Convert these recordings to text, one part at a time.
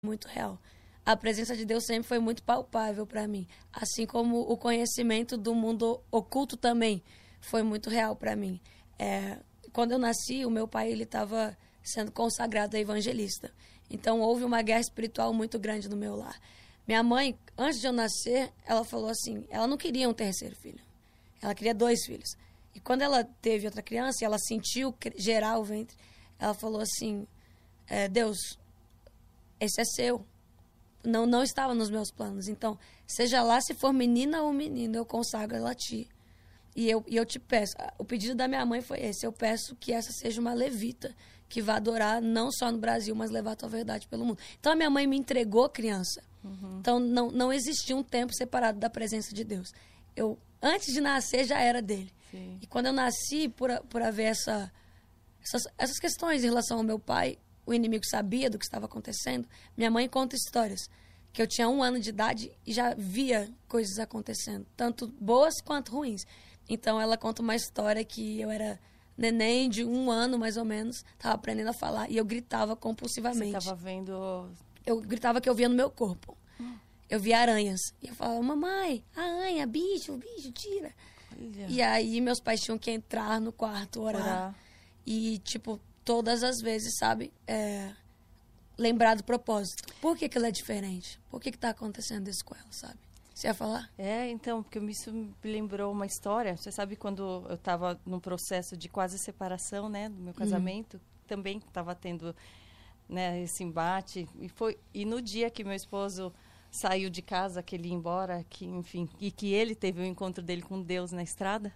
muito real. A presença de Deus sempre foi muito palpável para mim, assim como o conhecimento do mundo oculto também foi muito real para mim. Quando eu nasci, o meu pai ele estava sendo consagrado a evangelista. Então houve uma guerra espiritual muito grande no meu lar. Minha mãe, antes de eu nascer, ela falou assim, ela não queria um terceiro filho, ela queria 2 filhos. E quando ela teve outra criança, ela sentiu gerar o ventre, ela falou assim, Deus, esse é seu. Não estava nos meus planos. Então, seja lá se for menina ou menino, eu consagro ela a ti. E eu te peço, o pedido da minha mãe foi esse, eu peço que essa seja uma levita, que vá adorar não só no Brasil, mas levar a tua verdade pelo mundo. Então, a minha mãe me entregou criança. Então, não existia um tempo separado da presença de Deus. Eu, antes de nascer, já era dele. Sim. E quando eu nasci, por haver essas questões em relação ao meu pai, o inimigo sabia do que estava acontecendo. Minha mãe conta histórias que eu tinha 1 ano de idade e já via coisas acontecendo, tanto boas quanto ruins. Então, ela conta uma história que eu era neném de 1 ano, mais ou menos, estava aprendendo a falar e eu gritava compulsivamente. Você estava vendo... Eu gritava que eu via no meu corpo. Eu via aranhas. E eu falava, mamãe, aranha, bicho, tira. Olha. E aí, meus pais tinham que entrar no quarto, orar. E, tipo, todas as vezes, sabe, lembrar do propósito. Por que ela é diferente? Por que tá acontecendo isso com ela, sabe? Você ia falar? Então, porque isso me lembrou uma história. Você sabe quando eu estava num processo de quase separação, né, do meu casamento, também estava tendo, né, esse embate. E no dia que meu esposo saiu de casa, que ele ia embora, que, enfim, e que ele teve o encontro dele com Deus na estrada,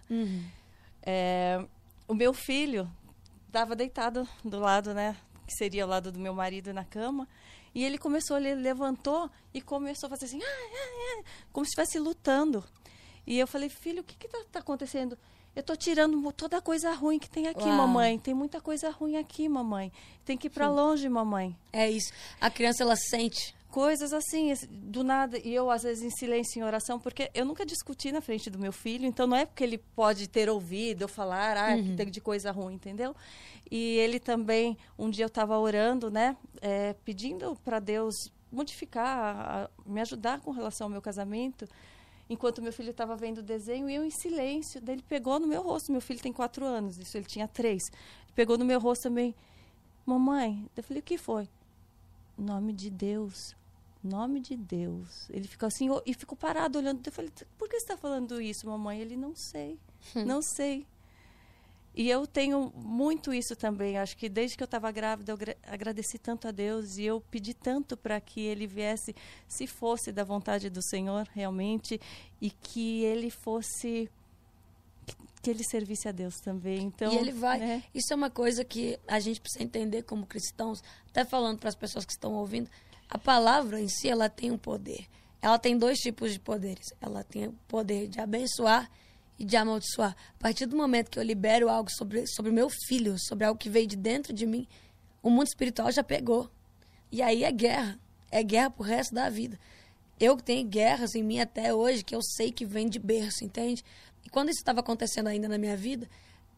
o meu filho estava deitado do lado, né, que seria o lado do meu marido na cama, e ele levantou e começou a fazer assim, como se estivesse lutando. E eu falei, filho, o que tá acontecendo? Eu tô tirando toda a coisa ruim que tem aqui, mamãe. Tem muita coisa ruim aqui, mamãe. Tem que ir para longe, mamãe. É isso. A criança, ela sente. Coisas assim, do nada. E eu, às vezes, em silêncio, em oração, porque eu nunca discuti na frente do meu filho. Então, não é porque ele pode ter ouvido eu falar, que tem de coisa ruim, entendeu? E ele também, um dia eu estava orando, né? Pedindo para Deus modificar, me ajudar com relação ao meu casamento. Enquanto meu filho estava vendo o desenho, e eu em silêncio. Daí ele pegou no meu rosto. Meu filho tem 4 anos, isso ele tinha 3. Ele pegou no meu rosto também. Mamãe, eu falei, o que foi? Nome de Deus. Nome de Deus. Ele ficou assim, e ficou parado olhando. Eu falei, por que você está falando isso, mamãe? Ele, não sei, não sei. E eu tenho muito isso também. Acho que desde que eu estava grávida, eu agradeci tanto a Deus e eu pedi tanto para que ele viesse, se fosse da vontade do Senhor, realmente, e que ele fosse, que ele servisse a Deus também. Então, e ele vai. Né? Isso é uma coisa que a gente precisa entender como cristãos, até falando para as pessoas que estão ouvindo, a palavra em si, ela tem um poder. Ela tem 2 tipos de poderes. Ela tem o poder de abençoar e de amaldiçoar. A partir do momento que eu libero algo sobre o meu filho, sobre algo que veio de dentro de mim, o mundo espiritual já pegou. E aí é guerra. É guerra pro resto da vida. Eu tenho guerras em mim até hoje que eu sei que vem de berço, entende? E quando isso estava acontecendo ainda na minha vida,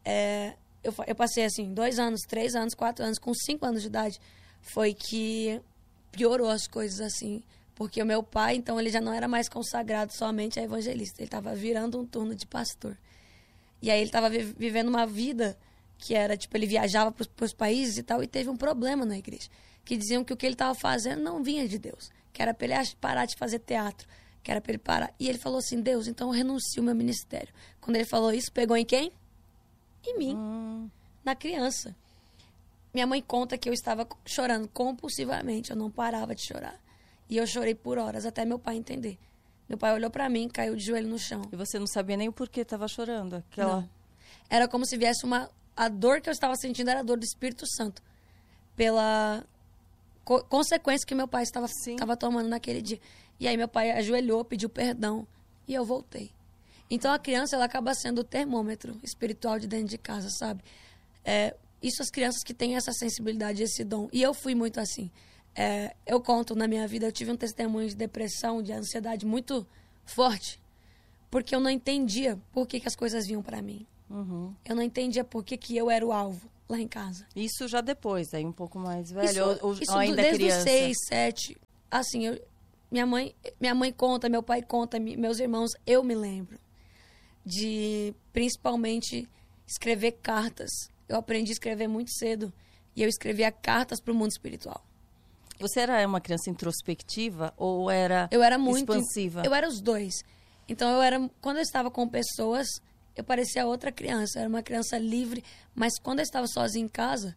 eu passei assim, 2 anos, 3 anos, 4 anos, com 5 anos de idade, foi que piorou as coisas assim. Porque o meu pai, então, ele já não era mais consagrado somente a evangelista. Ele estava virando um turno de pastor. E aí ele estava vivendo uma vida que era, tipo, ele viajava para os países e tal, e teve um problema na igreja. Que diziam que o que ele estava fazendo não vinha de Deus. Que era para ele parar de fazer teatro. Que era para ele parar. E ele falou assim, Deus, então eu renuncio ao meu ministério. Quando ele falou isso, pegou em quem? Em mim. Na criança. Minha mãe conta que eu estava chorando compulsivamente. Eu não parava de chorar. E eu chorei por horas, até meu pai entender. Meu pai olhou pra mim, caiu de joelho no chão. E você não sabia nem o porquê estava chorando? Não. Era como se viesse a dor que eu estava sentindo era a dor do Espírito Santo. Pela consequência que meu pai estava tomando naquele dia. E aí meu pai ajoelhou, pediu perdão. E eu voltei. Então a criança, ela acaba sendo o termômetro espiritual de dentro de casa, sabe? Isso as crianças que têm essa sensibilidade, esse dom. E eu fui muito assim. Eu conto na minha vida, eu tive um testemunho de depressão, de ansiedade muito forte, porque eu não entendia por que as coisas vinham para mim. Uhum. Eu não entendia por que eu era o alvo lá em casa. Isso já depois, aí um pouco mais velho, Isso ou ainda desde criança? os 6, 7. Assim, minha mãe conta, meu pai conta, meus irmãos, eu me lembro de, principalmente, escrever cartas. Eu aprendi a escrever muito cedo e eu escrevia cartas para o mundo espiritual. Você era uma criança introspectiva ou era muito expansiva? Eu era os dois. Então, quando eu estava com pessoas, eu parecia outra criança. Eu era uma criança livre, mas quando eu estava sozinha em casa,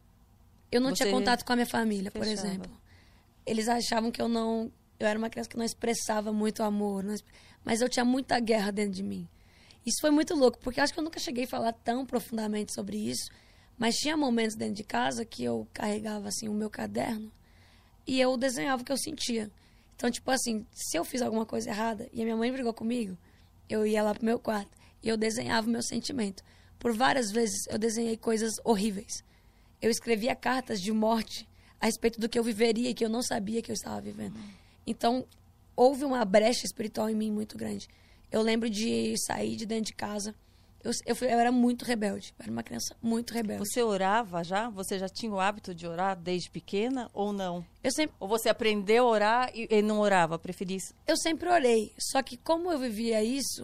eu não tinha contato com a minha família, por exemplo. Eles achavam que eu era uma criança que não expressava muito amor, mas eu tinha muita guerra dentro de mim. Isso foi muito louco, porque eu acho que eu nunca cheguei a falar tão profundamente sobre isso, mas tinha momentos dentro de casa que eu carregava assim o meu caderno e eu desenhava o que eu sentia. Então, tipo assim, se eu fiz alguma coisa errada e a minha mãe brigou comigo, eu ia lá pro meu quarto e eu desenhava o meu sentimento. Por várias vezes eu desenhei coisas horríveis. Eu escrevia cartas de morte a respeito do que eu viveria e que eu não sabia que eu estava vivendo. Então, houve uma brecha espiritual em mim muito grande. Eu lembro de sair de dentro de casa. Eu era muito rebelde. Eu era uma criança muito rebelde. Você orava já? Você já tinha o hábito de orar desde pequena ou não? Ou você aprendeu a orar e não orava? Eu sempre orei. Só que como eu vivia isso,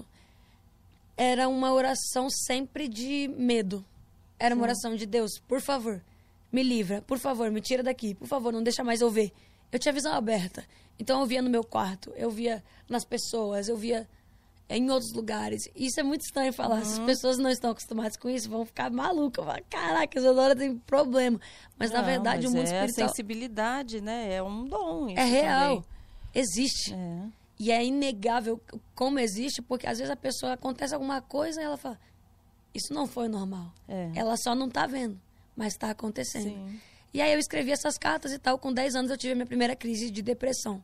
era uma oração sempre de medo. Era uma oração de Deus, por favor, me livra. Por favor, me tira daqui. Por favor, não deixa mais eu ver. Eu tinha visão aberta. Então eu via no meu quarto, eu via nas pessoas, eu via em outros lugares. Isso é muito estranho falar. Se as pessoas não estão acostumadas com isso, vão ficar malucas. Caraca, Isadora tem problema. Mas na verdade o mundo espiritual... É sensibilidade, né? É um dom isso. É real. Também. Existe. É. E é inegável como existe, porque às vezes a pessoa acontece alguma coisa e ela fala, isso não foi normal. Ela só não tá vendo, mas está acontecendo. Sim. E aí eu escrevi essas cartas e tal. Com 10 anos eu tive a minha primeira crise de depressão.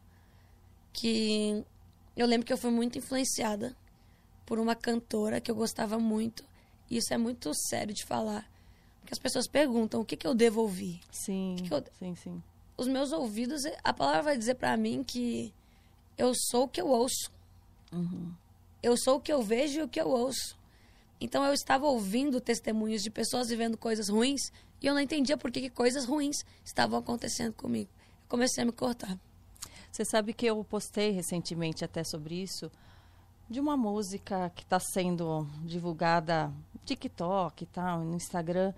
Que eu lembro que eu fui muito influenciada por uma cantora que eu gostava muito. E isso é muito sério de falar. Porque as pessoas perguntam, o que eu devo ouvir? Sim, sim. Os meus ouvidos, a palavra vai dizer pra mim que eu sou o que eu ouço. Uhum. Eu sou o que eu vejo e o que eu ouço. Então eu estava ouvindo testemunhos de pessoas vivendo coisas ruins e eu não entendia por que coisas ruins estavam acontecendo comigo. Eu comecei a me cortar. Você sabe que eu postei recentemente até sobre isso, de uma música que está sendo divulgada no TikTok e tal, no Instagram,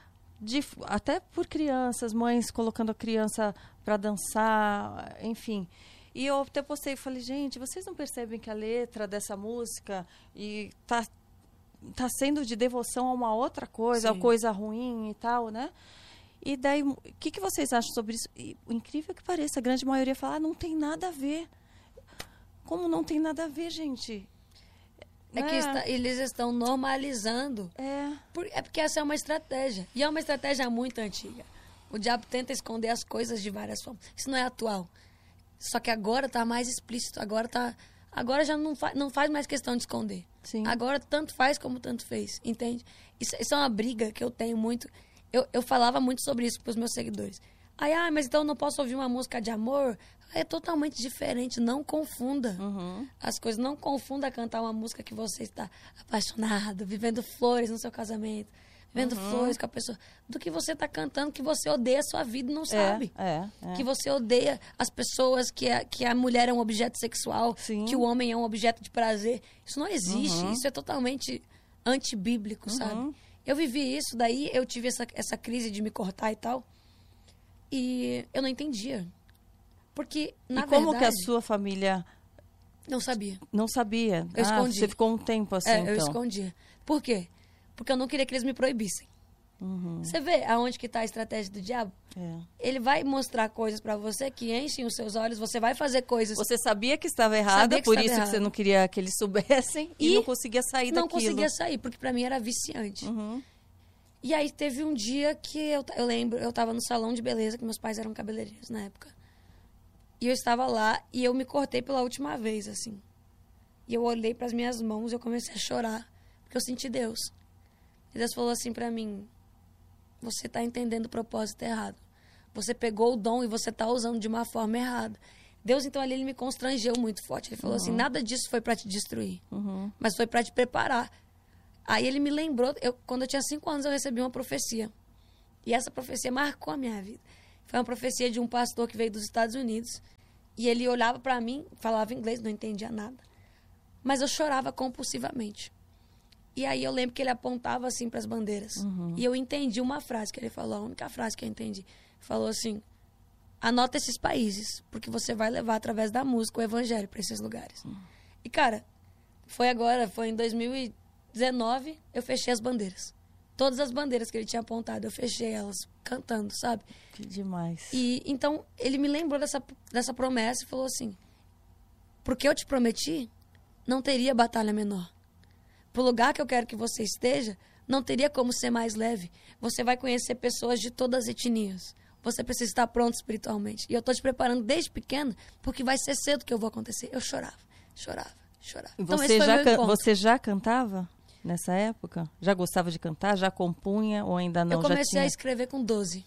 até por crianças, mães colocando a criança para dançar, enfim. E eu até postei e falei, gente, vocês não percebem que a letra dessa música tá sendo de devoção a uma outra coisa, a coisa ruim e tal, né? E daí, o que vocês acham sobre isso? E, o incrível que pareça, a grande maioria fala, não tem nada a ver. Como não tem nada a ver, gente? É que eles estão normalizando. É porque essa é uma estratégia. E é uma estratégia muito antiga. O diabo tenta esconder as coisas de várias formas. Isso não é atual. Só que agora está mais explícito. Agora já não faz mais questão de esconder. Sim. Agora tanto faz como tanto fez. Entende? Isso é uma briga que eu tenho muito. Eu falava muito sobre isso para os meus seguidores. Mas então eu não posso ouvir uma música de amor? É totalmente diferente. Não confunda as coisas. Não confunda cantar uma música que você está apaixonado, vivendo flores no seu casamento, vivendo flores com a pessoa, do que você está cantando que você odeia a sua vida e não sabe. Que você odeia as pessoas, que a mulher é um objeto sexual, Sim. que o homem é um objeto de prazer. Isso não existe. Isso é totalmente antibíblico, sabe? Eu vivi isso, daí eu tive essa crise de me cortar e tal. E eu não entendia. Porque, na verdade... E como que a sua família... Não sabia. Não sabia? Eu escondi. Você ficou um tempo assim, então. Eu escondia. Por quê? Porque eu não queria que eles me proibissem. Você vê aonde que está a estratégia do diabo? Ele vai mostrar coisas para você que enchem os seus olhos, você vai fazer coisas... Você sabia que estava errada, por isso que você não queria que eles soubessem e não conseguia sair daquilo. Não conseguia sair, porque para mim era viciante. E aí teve um dia que eu lembro, eu estava no salão de beleza, que meus pais eram cabeleireiros na época. E eu estava lá e eu me cortei pela última vez, assim. E eu olhei para as minhas mãos e eu comecei a chorar, porque eu senti Deus. E Deus falou assim para mim, você está entendendo o propósito errado. Você pegou o dom e você está usando de uma forma errada. Deus, então, ali, ele me constrangeu muito forte. Ele falou assim, nada disso foi para te destruir, mas foi para te preparar. Aí ele me lembrou, quando eu tinha 5 anos, eu recebi uma profecia. E essa profecia marcou a minha vida. Foi uma profecia de um pastor que veio dos Estados Unidos. E ele olhava para mim, falava inglês, não entendia nada. Mas eu chorava compulsivamente. E aí eu lembro que ele apontava assim para as bandeiras. E eu entendi uma frase que ele falou, a única frase que eu entendi. Falou assim, anota esses países, porque você vai levar através da música o evangelho para esses lugares. E cara, foi em 2019, eu fechei as bandeiras. Todas as bandeiras que ele tinha apontado, eu fechei elas cantando, sabe? Que demais. E então ele me lembrou dessa promessa e falou assim, porque eu te prometi, não teria batalha menor. Pro lugar que eu quero que você esteja, não teria como ser mais leve. Você vai conhecer pessoas de todas as etnias. Você precisa estar pronto espiritualmente. E eu tô te preparando desde pequeno, porque vai ser cedo que eu vou acontecer. Eu chorava. Então, Você já cantava nessa época? Já gostava de cantar? Já compunha ou ainda não? Eu comecei a escrever com 12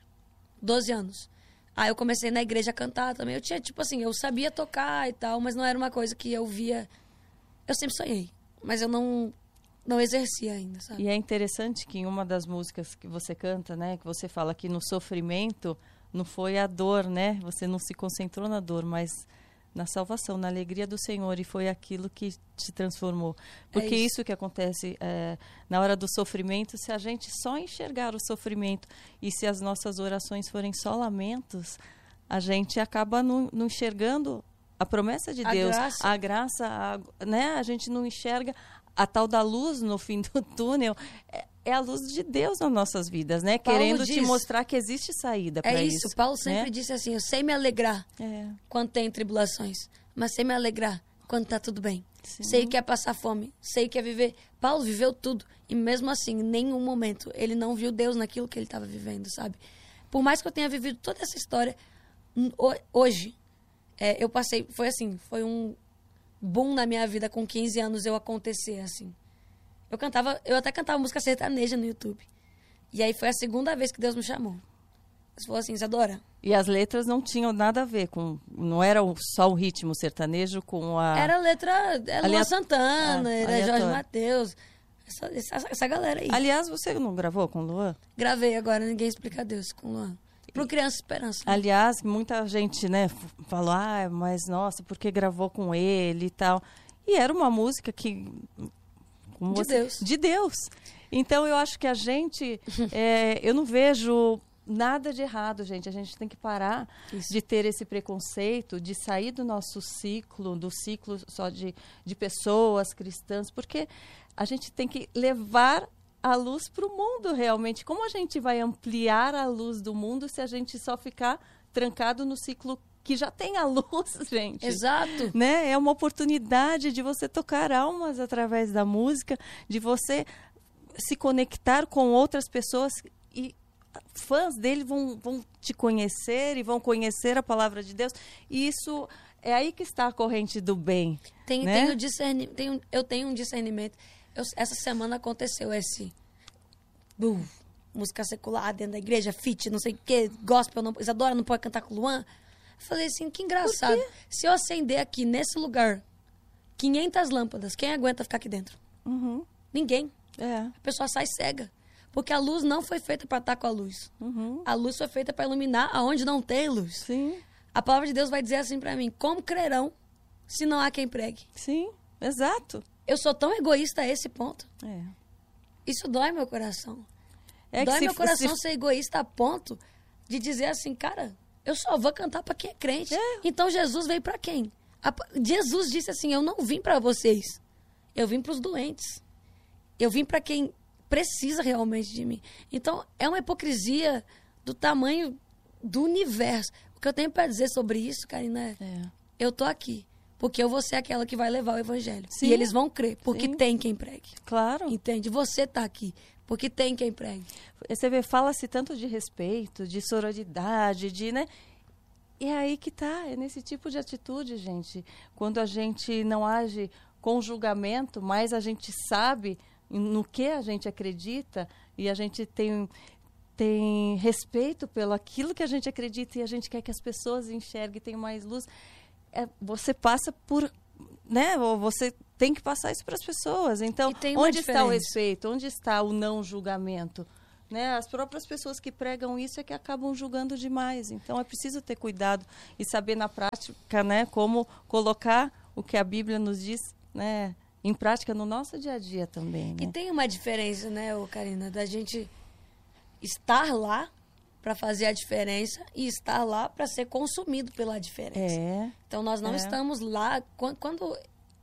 anos. Aí eu comecei na igreja a cantar também. Eu tinha, tipo assim, eu sabia tocar e tal, mas não era uma coisa que eu via... Eu sempre sonhei, mas eu não exercia ainda, sabe? E é interessante que em uma das músicas que você canta, né, que você fala que no sofrimento não foi a dor, né? Você não se concentrou na dor, mas na salvação, na alegria do Senhor, e foi aquilo que te transformou. Porque isso que acontece na hora do sofrimento, se a gente só enxergar o sofrimento e se as nossas orações forem só lamentos, a gente acaba não enxergando a promessa de Deus, a graça, né? A gente não enxerga a tal da luz no fim do túnel. É a luz de Deus nas nossas vidas, né? Paulo querendo diz, te mostrar que existe saída para isso. É isso, Paulo sempre disse assim, eu sei me alegrar quando tem tribulações, mas sei me alegrar quando tá tudo bem. Sim. Sei que é passar fome, sei que é viver. Paulo viveu tudo, e mesmo assim, em nenhum momento, ele não viu Deus naquilo que ele estava vivendo, sabe? Por mais que eu tenha vivido toda essa história, hoje, eu passei, foi um boom na minha vida com 15 anos eu acontecer, assim. Eu até cantava música sertaneja no YouTube. E aí foi a segunda vez que Deus me chamou. Ele falou assim, Isadora. E as letras não tinham nada a ver com... Não era só o ritmo sertanejo com a... Era letra... Luan Santana, era Jorge Mateus. Essa galera aí. Aliás, você não gravou com o Luan? Gravei agora, Ninguém Explica Deus, com o Luan. Pro Criança Esperança. Aliás, muita gente, né, falou, mas nossa, porque gravou com ele e tal. E era uma música que... De Deus. Então, eu acho que a gente... eu não vejo nada de errado, gente. A gente tem que parar de ter esse preconceito, de sair do nosso ciclo, do ciclo só de pessoas cristãs, porque a gente tem que levar a luz para o mundo, realmente. Como a gente vai ampliar a luz do mundo se a gente só ficar trancado no ciclo que já tem a luz, gente? Exato. Né? É uma oportunidade de você tocar almas através da música, de você se conectar com outras pessoas e fãs dele vão te conhecer e vão conhecer a palavra de Deus. E isso é aí que está a corrente do bem. Eu tenho um discernimento. Essa semana aconteceu música secular dentro da igreja, fit, não sei o que, gospel, Isadora não pode cantar com o Luan. Eu falei assim, que engraçado. Se eu acender aqui nesse lugar 500 lâmpadas, quem aguenta ficar aqui dentro? Ninguém. A pessoa sai cega. Porque a luz não foi feita para estar com a luz. A luz foi feita para iluminar aonde não tem luz. Sim. A palavra de Deus vai dizer assim para mim, como crerão se não há quem pregue? Sim, exato. Eu sou tão egoísta a esse ponto. Isso dói meu coração. Dói meu coração ser egoísta a ponto de dizer assim, cara, eu só vou cantar para quem é crente. Então Jesus veio para quem? Jesus disse assim, eu não vim para vocês. Eu vim para os doentes. Eu vim para quem precisa realmente de mim. Então, é uma hipocrisia do tamanho do universo. O que eu tenho para dizer sobre isso, Karina, eu tô aqui. Porque eu vou ser aquela que vai levar o evangelho. Sim. E eles vão crer, porque tem quem pregue. Claro. Entende? Você tá aqui, porque tem quem pregue. Você vê, fala-se tanto de respeito, de sororidade, né? E é aí que tá, é nesse tipo de atitude, gente. Quando a gente não age com julgamento, mas a gente sabe no que a gente acredita e a gente tem respeito pelo aquilo que a gente acredita e a gente quer que as pessoas enxerguem e tenham mais luz. Você passa por, né? Você tem que passar isso para as pessoas. Então, onde está o respeito? Onde está o não julgamento? Né? As próprias pessoas que pregam isso é que acabam julgando demais. Então, é preciso ter cuidado e saber na prática, né, como colocar o que a Bíblia nos diz, né, em prática no nosso dia a dia também. Né? E tem uma diferença, né, Karina, da gente estar lá para fazer a diferença e estar lá para ser consumido pela diferença. Então, nós não estamos lá... Quando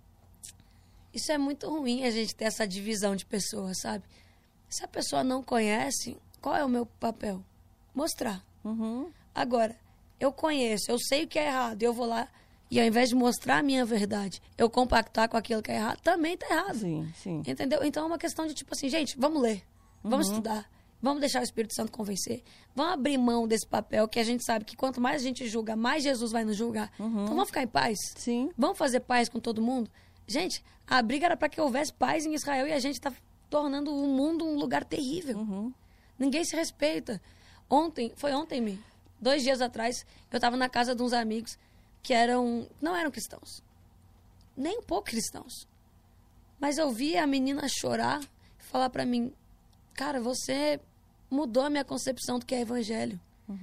isso é muito ruim, a gente ter essa divisão de pessoas, sabe? Se a pessoa não conhece, qual é o meu papel? Mostrar. Agora, eu conheço, eu sei o que é errado, eu vou lá e ao invés de mostrar a minha verdade, eu compactar com aquilo que é errado, também tá errado. Sim, sim. Entendeu? Então é uma questão de tipo assim, gente, vamos ler, vamos estudar, vamos deixar o Espírito Santo convencer, vamos abrir mão desse papel que a gente sabe que quanto mais a gente julga, mais Jesus vai nos julgar. Então vamos ficar em paz. Sim. Vamos fazer paz com todo mundo. Gente, a briga era para que houvesse paz em Israel e a gente está tornando o mundo um lugar terrível. Ninguém se respeita. Foi ontem, 2 dias atrás, eu estava na casa de uns amigos que não eram cristãos. Nem um pouco cristãos. Mas eu vi a menina chorar e falar para mim, cara, você mudou a minha concepção do que é evangelho.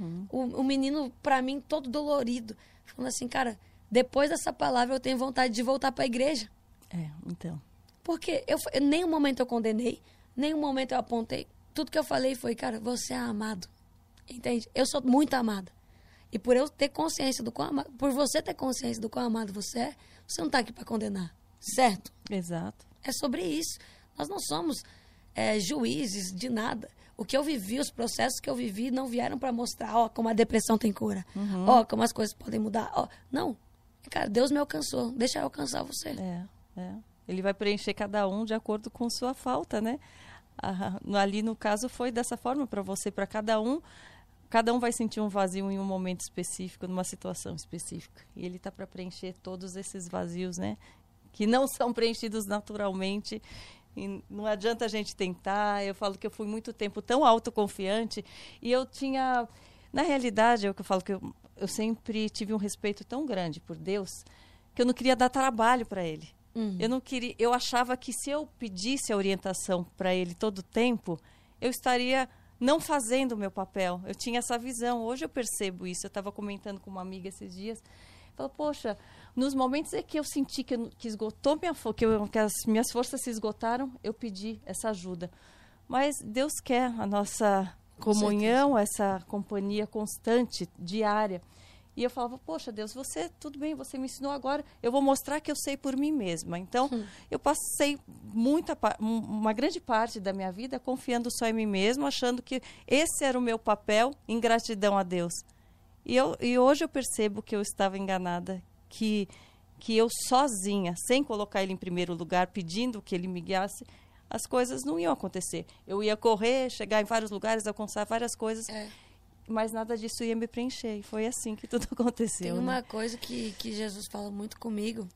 O menino, para mim, todo dolorido, falando assim, cara, depois dessa palavra eu tenho vontade de voltar para a igreja. Então... Porque em nenhum momento eu condenei, nenhum momento eu apontei. Tudo que eu falei foi, cara, você é amado. Entende? Eu sou muito amada. E por eu ter consciência do quão amado, por você ter consciência do quão amado você é, você não está aqui para condenar. Certo? Exato. É sobre isso. Nós não somos juízes de nada. O que eu vivi, os processos que eu vivi, não vieram para mostrar, como a depressão tem cura. Como as coisas podem mudar. Não. Cara, Deus me alcançou. Deixa eu alcançar você. Ele vai preencher cada um de acordo com sua falta, né? Ali, no caso, foi dessa forma para você, para cada um vai sentir um vazio em um momento específico, numa situação específica. E ele está para preencher todos esses vazios, né? Que não são preenchidos naturalmente. E não adianta a gente tentar. Eu falo que eu fui muito tempo tão autoconfiante e eu tinha... Na realidade, é o que eu falo, que eu sempre tive um respeito tão grande por Deus que eu não queria dar trabalho para ele. Eu achava que se eu pedisse a orientação para ele todo o tempo, eu estaria não fazendo o meu papel. Eu tinha essa visão. Hoje eu percebo isso. Eu estava comentando com uma amiga esses dias. Falei, poxa, nos momentos em que eu senti que esgotou que as minhas forças se esgotaram, eu pedi essa ajuda. Mas Deus quer a nossa comunhão, essa companhia constante, diária. E eu falava, poxa, Deus, tudo bem, você me ensinou agora, eu vou mostrar que eu sei por mim mesma. Então, eu passei uma grande parte da minha vida confiando só em mim mesma, achando que esse era o meu papel em gratidão a Deus. E hoje eu percebo que eu estava enganada, que eu sozinha, sem colocar ele em primeiro lugar, pedindo que ele me guiasse, as coisas não iam acontecer. Eu ia correr, chegar em vários lugares, alcançar várias coisas... Mas nada disso ia me preencher. E foi assim que tudo aconteceu. Tem uma coisa que Jesus fala muito comigo.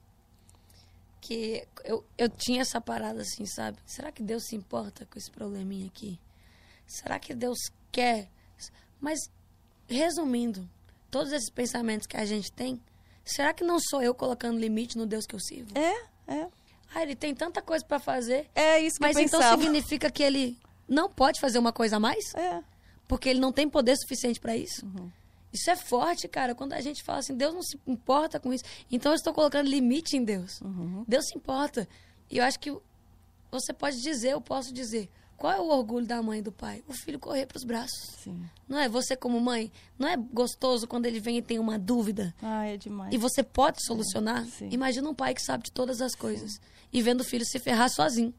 Que eu tinha essa parada assim, sabe? Será que Deus se importa com esse probleminha aqui? Será que Deus quer? Mas, resumindo, todos esses pensamentos que a gente tem, será que não sou eu colocando limite no Deus que eu sirvo? Ele tem tanta coisa para fazer. É isso que eu pensava. Mas então significa que ele não pode fazer uma coisa a mais? Porque ele não tem poder suficiente para isso. Isso é forte, cara. Quando a gente fala assim, Deus não se importa com isso. Então eu estou colocando limite em Deus. Deus se importa. E eu acho que você pode dizer, eu posso dizer, qual é o orgulho da mãe e do pai? O filho correr para os braços. Sim. Não é? Você como mãe, não é gostoso quando ele vem e tem uma dúvida? É demais. E você pode solucionar? Sim. Imagina um pai que sabe de todas as coisas. E vendo o filho se ferrar sozinho.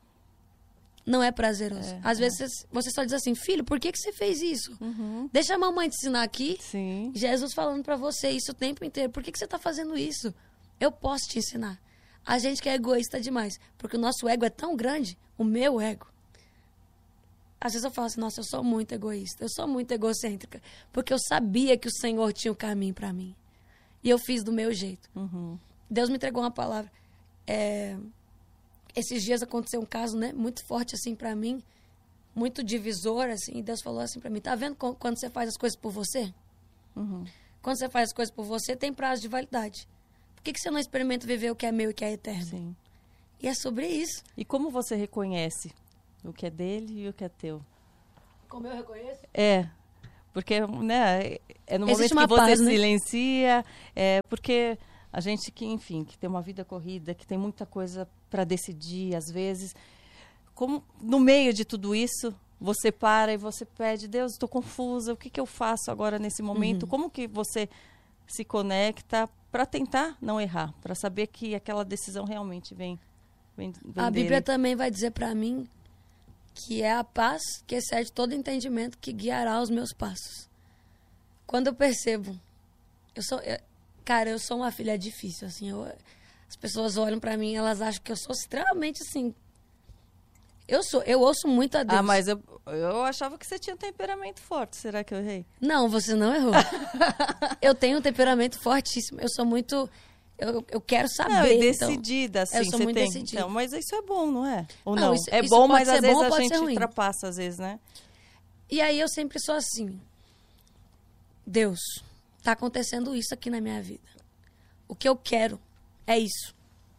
Não é prazeroso. Às vezes você só diz assim, filho, por que você fez isso? Deixa a mamãe te ensinar aqui. Sim. Jesus falando pra você isso o tempo inteiro. Por que você tá fazendo isso? Eu posso te ensinar. A gente que é egoísta demais. Porque o nosso ego é tão grande, o meu ego. Às vezes eu falo assim, nossa, eu sou muito egoísta. Eu sou muito egocêntrica. Porque eu sabia que o Senhor tinha um caminho pra mim. E eu fiz do meu jeito. Deus me entregou uma palavra. Esses dias aconteceu um caso, né, muito forte assim pra mim, muito divisor, assim, e Deus falou assim pra mim, tá vendo quando você faz as coisas por você? Quando você faz as coisas por você, tem prazo de validade. Por que você não experimenta viver o que é meu e que é eterno? Sim. E é sobre isso. E como você reconhece o que é dele e o que é teu? Como eu reconheço? Porque, né, é no Existe momento que uma você paz, né? silencia, porque a gente que, enfim, que tem uma vida corrida, que tem muita coisa para decidir, às vezes, como no meio de tudo isso, você para e você pede, Deus, estou confusa, o que eu faço agora nesse momento? Como que você se conecta para tentar não errar, para saber que aquela decisão realmente vem A Bíblia dele? também vai dizer para mim que é a paz que excede todo entendimento que guiará os meus passos. Quando eu percebo, cara, eu sou uma filha difícil, assim, as pessoas olham para mim, elas acham que eu sou extremamente assim. Eu ouço muito a Deus. Mas eu achava que você tinha um temperamento forte, será que eu errei? Não, você não errou. Eu tenho um temperamento fortíssimo, eu sou muito... Eu quero saber. Não, e então, decidida, assim, eu sou você muito tem. decidida. Então, mas isso é bom, não é? Ou Não, não? isso É bom, pode mas ser às vezes bom, a pode gente ser ruim. ultrapassa, às vezes, né? E aí eu sempre sou assim. Deus, tá acontecendo isso aqui na minha vida. O que eu quero é isso.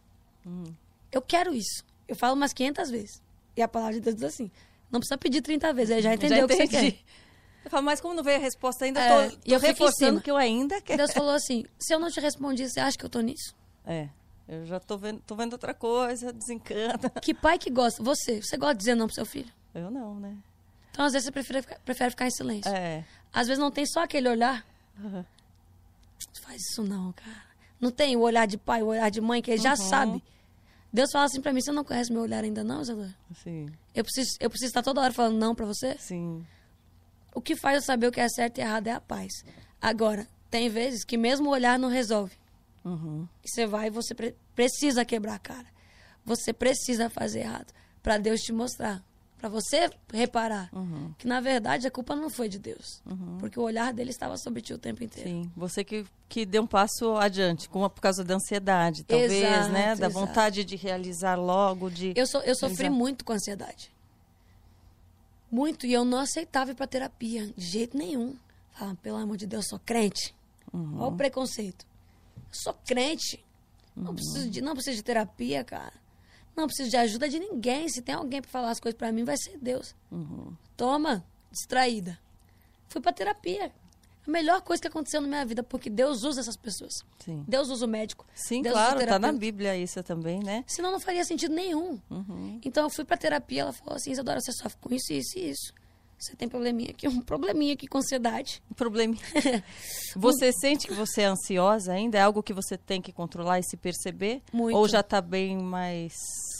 Eu quero isso. Eu falo umas 500 vezes. E a palavra de Deus diz assim, não precisa pedir 30 vezes, ele já entendeu o que você quer. Eu falo, mas como não veio a resposta ainda, eu tô E eu fico em reforçando cima. que eu ainda quero. Deus falou assim, se eu não te respondi, você acha que eu tô nisso? Eu já tô vendo outra coisa, desencana. Que pai que gosta? Você gosta de dizer não pro seu filho? Eu não, né? Então, às vezes, você prefere ficar em silêncio. É. Às vezes não tem só aquele olhar. Uhum. Não faz isso não, cara. Não tem o olhar de pai, o olhar de mãe, que ele já sabe. Deus fala assim pra mim, você não conhece meu olhar ainda não, Isadora? Sim. Eu preciso estar toda hora falando não pra você? Sim. O que faz eu saber o que é certo e errado é a paz. Agora, tem vezes que mesmo o olhar não resolve. E você vai e você precisa quebrar a cara. Você precisa fazer errado pra Deus te mostrar. Pra você reparar que, na verdade, a culpa não foi de Deus. Porque o olhar dele estava sobre ti o tempo inteiro. Sim. Você que deu um passo adiante, por causa da ansiedade, talvez, Exato, né? Da exato. vontade de realizar logo, de... Eu sofri muito com ansiedade. Muito. E eu não aceitava ir pra terapia. De jeito nenhum. Falava, pelo amor de Deus, eu sou crente. Olha o preconceito. Eu sou crente. Não preciso de terapia, cara. Não preciso de ajuda de ninguém. Se tem alguém pra falar as coisas pra mim, vai ser Deus. Toma, distraída. Fui pra terapia. A melhor coisa que aconteceu na minha vida, porque Deus usa essas pessoas. Sim. Deus usa o médico. Sim, Deus usa o claro, tá na terapeuta. Bíblia isso também, né? Senão não faria sentido nenhum. Então eu fui pra terapia, ela falou assim, Isadora, você sofre com isso, isso e isso. Você tem um probleminha aqui com ansiedade. Um problema. Você sente que você é ansiosa ainda? É algo que você tem que controlar e se perceber? Muito. Ou já tá bem mais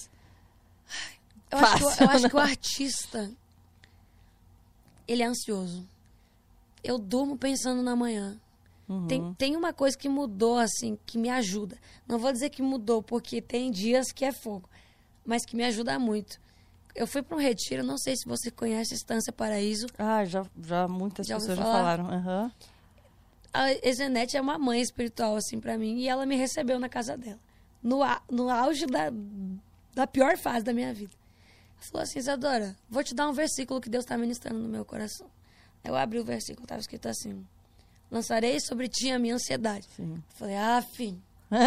Eu fácil? acho que o artista, ele é ansioso. Eu durmo pensando na manhã. Tem uma coisa que mudou, assim, que me ajuda. Não vou dizer que mudou, porque tem dias que é fogo, mas que me ajuda muito. Eu fui para um retiro, não sei se você conhece Estância Paraíso. Ah, já muitas Já ouviu pessoas já falar? falaram. A Ezenete é uma mãe espiritual, assim, para mim, e ela me recebeu na casa dela. No auge da pior fase da minha vida. Ela falou assim, Isadora, vou te dar um versículo que Deus está ministrando no meu coração. Eu abri o versículo, estava escrito assim, lançarei sobre ti a minha ansiedade. Sim. Eu falei, fim.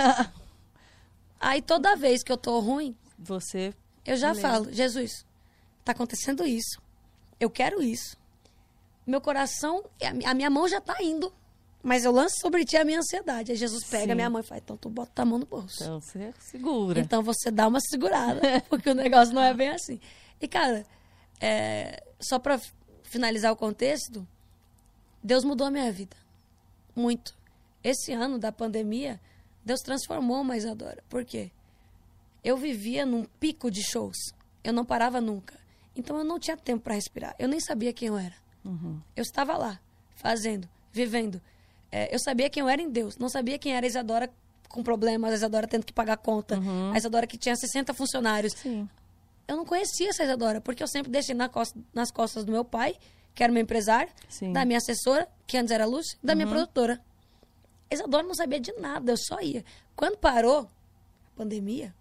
Aí toda vez que eu tô ruim, Você... eu já Beleza. falo, Jesus, tá acontecendo isso. Eu quero isso. Meu coração, a minha mão já tá indo. Mas eu lanço sobre ti a minha ansiedade. Aí Jesus pega Sim. a minha mão e fala, então tu bota a mão no bolso. Então você segura. Então você dá uma segurada, porque o negócio não é bem assim. E, cara, só pra finalizar o contexto, Deus mudou a minha vida. Muito. Esse ano da pandemia, Deus transformou uma Isadora. Por quê? Eu vivia num pico de shows. Eu não parava nunca. Então eu não tinha tempo para respirar. Eu nem sabia quem eu era. Eu estava lá, fazendo, vivendo. Eu sabia quem eu era em Deus. Não sabia quem era a Isadora com problemas, a Isadora tendo que pagar conta, a Isadora que tinha 60 funcionários. Sim. Eu não conhecia essa Isadora, porque eu sempre deixei nas costas do meu pai, que era meu empresário, Sim. da minha assessora, que antes era Lúcia, da minha produtora. A Isadora não sabia de nada, eu só ia. Quando parou a pandemia,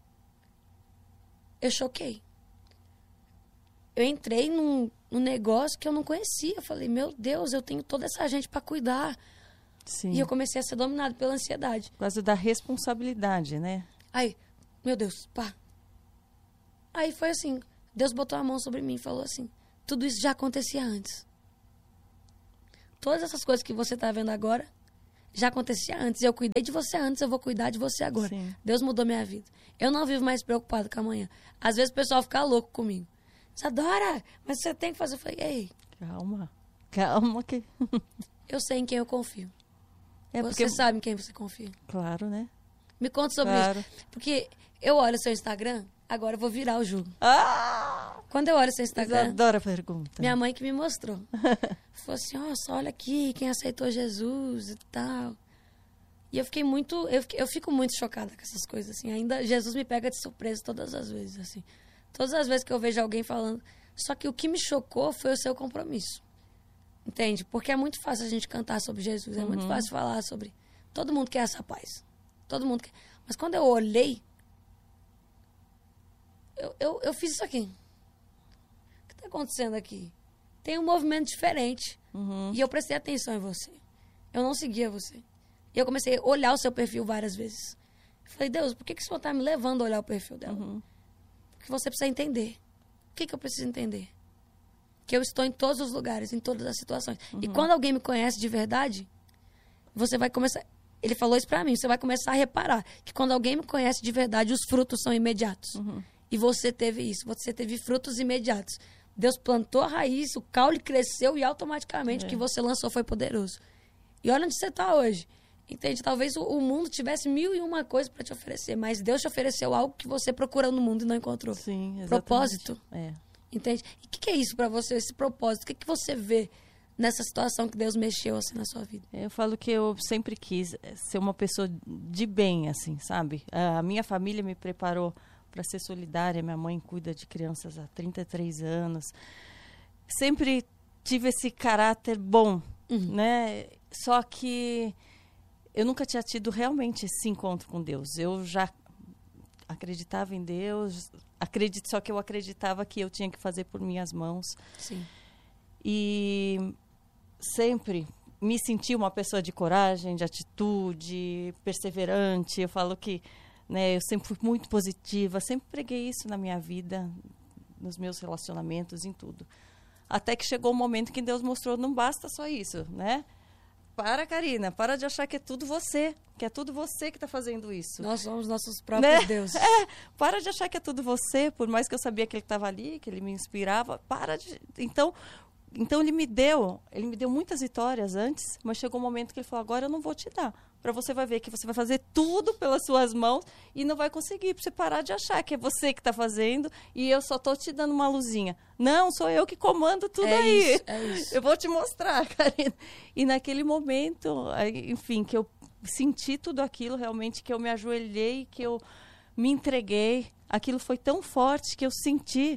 eu choquei. Eu entrei num negócio que eu não conhecia. Eu falei, meu Deus, eu tenho toda essa gente para cuidar. Sim. E eu comecei a ser dominado pela ansiedade. Por causa da responsabilidade, né? Aí, Meu Deus, pá. Aí foi assim, Deus botou a mão sobre mim e falou assim, tudo isso já acontecia antes. Todas essas coisas que você tá vendo agora, já acontecia antes. Eu cuidei de você antes, eu vou cuidar de você agora. Sim. Deus mudou minha vida. Eu não vivo mais preocupado com amanhã. Às vezes o pessoal fica louco comigo. Isadora, mas você tem que fazer. Eu falei, ei. Calma que... Eu sei em quem eu confio. Porque... Você sabe em quem você confia. Claro, né? Me conta sobre isso. Porque eu olho seu Instagram, agora eu vou virar o jogo. Quando eu olho seu Instagram... Adoro a pergunta. Minha mãe que me mostrou. Falou assim, nossa, olha aqui, quem aceitou Jesus e tal. E eu fiquei muito... Eu fico muito chocada com essas coisas, assim. Ainda Jesus me pega de surpresa todas as vezes, assim. Todas as vezes que eu vejo alguém falando... Só que o que me chocou foi o seu compromisso. Entende? Porque é muito fácil a gente cantar sobre Jesus. É muito fácil falar sobre... Todo mundo quer essa paz. Todo mundo quer. Mas quando eu olhei... Eu fiz isso aqui. O que está acontecendo aqui? Tem um movimento diferente. E eu prestei atenção em você. Eu não seguia você. E eu comecei a olhar o seu perfil várias vezes. Eu falei, Deus, por que o Senhor está me levando a olhar o perfil dela? Porque você precisa entender. O que eu preciso entender? Que eu estou em todos os lugares, em todas as situações. E quando alguém me conhece de verdade, você vai começar... Ele falou isso pra mim. Você vai começar a reparar que quando alguém me conhece de verdade, os frutos são imediatos. E você teve isso. Você teve frutos imediatos. Deus plantou a raiz, o caule cresceu e automaticamente o que você lançou foi poderoso. E olha onde você está hoje. Entende? Talvez o mundo tivesse 1001 coisas para te oferecer, mas Deus te ofereceu algo que você procurou no mundo e não encontrou. Sim, exatamente. Propósito. É. Entende? E o que é isso para você, esse propósito? O que você vê nessa situação que Deus mexeu assim na sua vida? Eu falo que eu sempre quis ser uma pessoa de bem, assim, sabe? A minha família me preparou para ser solidária. Minha mãe cuida de crianças há 33 anos. Sempre tive esse caráter bom, né? Só que eu nunca tinha tido realmente esse encontro com Deus. Eu já acreditava em Deus, só que eu acreditava que eu tinha que fazer por minhas mãos. Sim. E sempre me senti uma pessoa de coragem, de atitude, perseverante. Eu falo que, né, eu sempre fui muito positiva, sempre preguei isso na minha vida, nos meus relacionamentos, em tudo. Até que chegou um momento que Deus mostrou, não basta só isso, né? Para, Karina, para de achar que é tudo você, que está fazendo isso. Nós somos nossos próprios deuses. Para de achar que é tudo você, por mais que eu sabia que ele estava ali, que ele me inspirava, Então ele me deu muitas vitórias antes, mas chegou um momento que ele falou, agora eu não vou te dar. Para você vai ver que você vai fazer tudo pelas suas mãos e não vai conseguir, para você parar de achar que é você que está fazendo e eu só estou te dando uma luzinha. Não, sou eu que comando tudo aí. É isso. Eu vou te mostrar, Karina. E naquele momento, enfim, que eu senti tudo aquilo realmente, que eu me ajoelhei, que eu me entreguei, aquilo foi tão forte que eu senti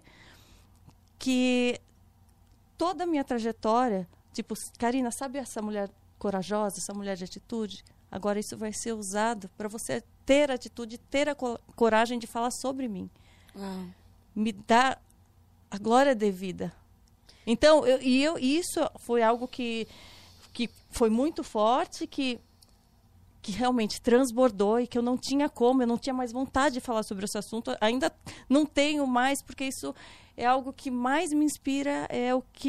que toda a minha trajetória, tipo, Karina, sabe essa mulher corajosa, essa mulher de atitude? Agora isso vai ser usado para você ter atitude, ter a coragem de falar sobre mim. Me dá a glória devida. Então, isso foi algo que foi muito forte, que realmente transbordou e que eu não tinha como, eu não tinha mais vontade de falar sobre esse assunto. Ainda não tenho mais, porque isso é algo que mais me inspira, é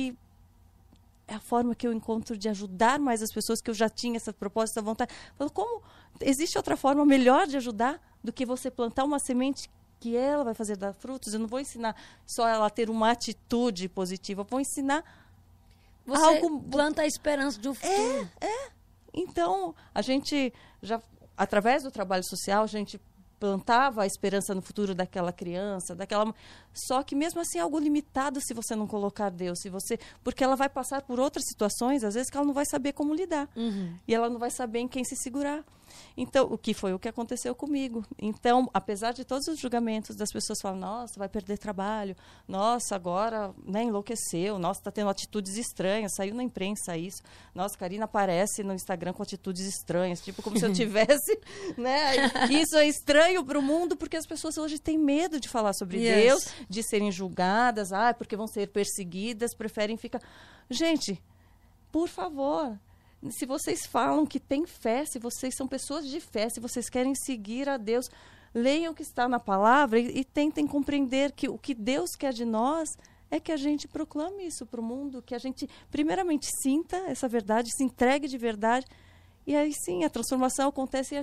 a forma que eu encontro de ajudar mais as pessoas, que eu já tinha essa proposta, essa vontade. Falo, como existe outra forma melhor de ajudar do que você plantar uma semente que ela vai fazer dar frutos? Eu não vou ensinar só ela a ter uma atitude positiva, eu vou ensinar você algo... planta a esperança de um futuro. Então, a gente já, através do trabalho social, a gente plantava a esperança no futuro daquela criança, só que mesmo assim é algo limitado se você não colocar Deus, porque ela vai passar por outras situações, às vezes que ela não vai saber como lidar. E ela não vai saber em quem se segurar. Então, o que aconteceu comigo. Então, apesar de todos os julgamentos das pessoas falam, nossa, vai perder trabalho, nossa, agora, né, enlouqueceu, nossa, está tendo atitudes estranhas, saiu na imprensa isso, nossa, Karina aparece no Instagram com atitudes estranhas, tipo como se eu tivesse, né, isso é estranho para o mundo, porque as pessoas hoje têm medo de falar sobre Deus, de serem julgadas, porque vão ser perseguidas, preferem ficar... Gente, por favor... Se vocês falam que têm fé, se vocês são pessoas de fé, se vocês querem seguir a Deus, leiam o que está na palavra e tentem compreender que o que Deus quer de nós é que a gente proclame isso para o mundo, que a gente primeiramente sinta essa verdade, se entregue de verdade, e aí sim a transformação acontece e a